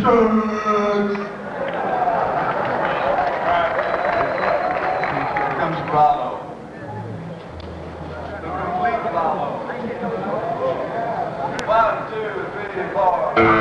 Here comes Bravo. The complete Bravo. 1, 2, 3, 4.